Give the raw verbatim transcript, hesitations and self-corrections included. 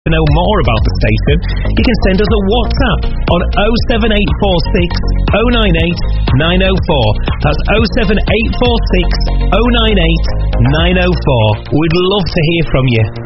To know more about the station, you can send us a WhatsApp on oh seven eight four six, oh nine eight, nine oh four. That's oh seven eight four six, oh nine eight, nine oh four. We'd love to hear from you.